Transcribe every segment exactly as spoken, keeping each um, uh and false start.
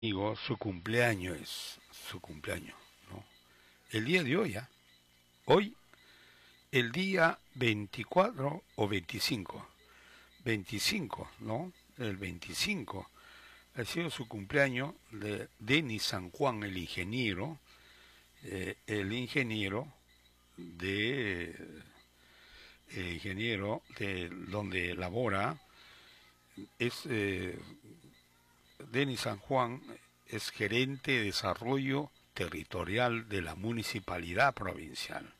Digo, su cumpleaños es su cumpleaños, ¿no? El día de hoy, ¿ah? Hoy, el día veinticuatro o veinticinco, veinticinco, ¿no? El veinticinco ha sido su cumpleaños de Denis San Juan, el ingeniero, eh, el ingeniero de, el ingeniero de donde labora, es eh, Denis San Juan es gerente de desarrollo territorial de la municipalidad provincial.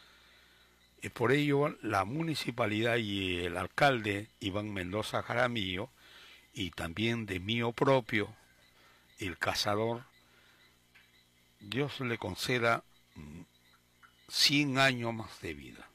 Y por ello la municipalidad y el alcalde Iván Mendoza Jaramillo, y también de mío propio, el cazador, Dios le conceda cien años más de vida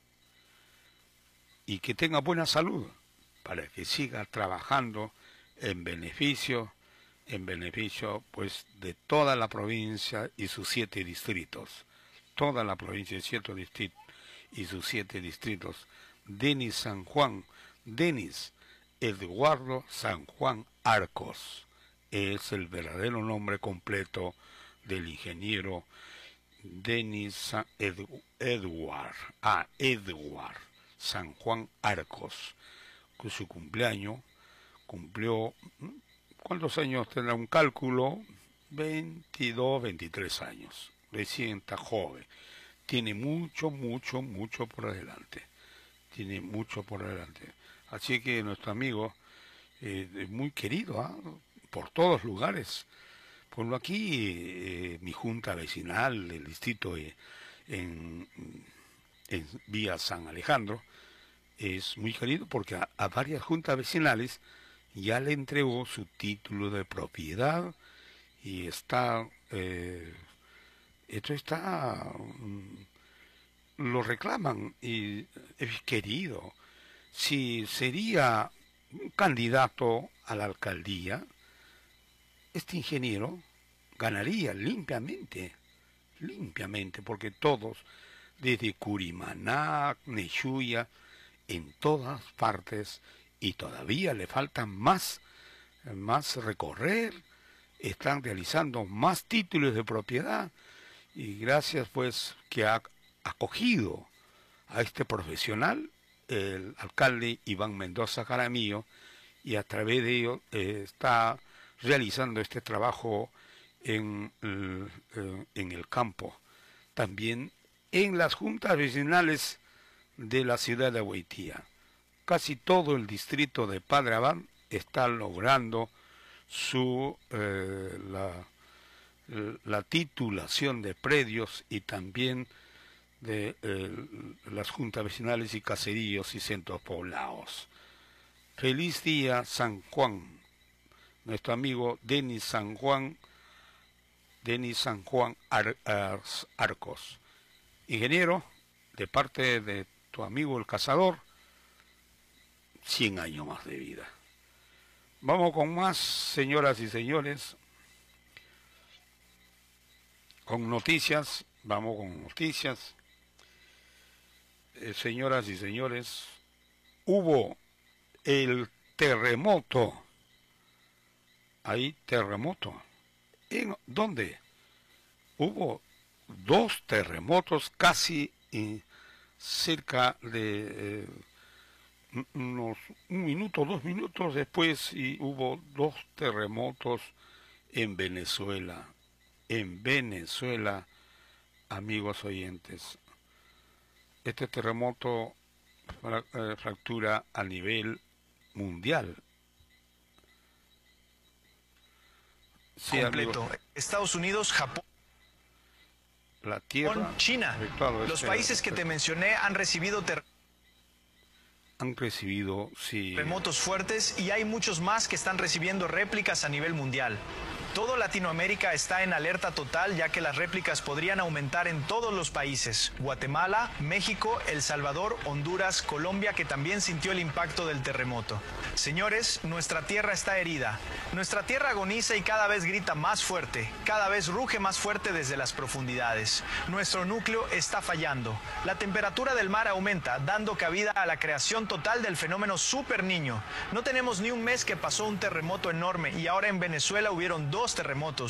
y que tenga buena salud para que siga trabajando en beneficio en beneficio pues de toda la provincia y sus siete distritos, toda la provincia y siete distritos y sus siete distritos. Denis San Juan, Denis Eduardo San Juan Arcos, es el verdadero nombre completo del ingeniero Denis Edu, Edward, ah, Edward San Juan Arcos, con su cumpleaños cumplió. ¿Cuántos años tendrá? Un cálculo, veintidós, veintitrés años, recién está joven, tiene mucho, mucho, mucho por delante, tiene mucho por delante, así que nuestro amigo, eh, muy querido, ¿eh? Por todos lugares, ponlo aquí, eh, mi junta vecinal del distrito eh, en, en vía San Alejandro, es muy querido porque a, a varias juntas vecinales ya le entregó su título de propiedad y está, eh, esto está, lo reclaman y es querido. Si sería un candidato a la alcaldía, este ingeniero ganaría limpiamente, limpiamente, porque todos, desde Curimaná, Nechuya, en todas partes, y todavía le faltan más, más recorrer, están realizando más títulos de propiedad, y gracias pues que ha acogido a este profesional, el alcalde Iván Mendoza Jaramillo, y a través de ello eh, está realizando este trabajo en, eh, en el campo, también en las juntas vecinales de la ciudad de Huaytía. Casi todo el distrito de Padre Abad está logrando su eh, la, la titulación de predios y también de eh, las juntas vecinales y caseríos y centros poblados. Feliz día San Juan, nuestro amigo Denis San Juan, Denis San Juan Ar, Ar, Arcos. Ingeniero, de parte de tu amigo el cazador, cien años más de vida. Vamos con más, señoras y señores, con noticias, vamos con noticias. Eh, señoras y señores, hubo el terremoto, ahí terremoto, ¿en dónde? Hubo dos terremotos casi eh, cerca de... Eh, unos un minuto, dos minutos después, y hubo dos terremotos en Venezuela, en Venezuela, amigos oyentes. Este terremoto fra, eh, fractura a nivel mundial. Sí, completo. Amigos. Estados Unidos, Japón, la tierra, China. Los este, países que te mencioné han recibido terremotos. Han recibido, sí, terremotos fuertes, y hay muchos más que están recibiendo réplicas a nivel mundial. Todo Latinoamérica está en alerta total, ya que las réplicas podrían aumentar en todos los países: Guatemala, México, El Salvador, Honduras, Colombia, que también sintió el impacto del terremoto. Señores, nuestra tierra está herida. Nuestra tierra agoniza y cada vez grita más fuerte, cada vez ruge más fuerte desde las profundidades. Nuestro núcleo está fallando. La temperatura del mar aumenta, dando cabida a la creación total del fenómeno Super Niño. No tenemos ni un mes que pasó un terremoto enorme, y ahora en Venezuela hubieron dos dos terremotos.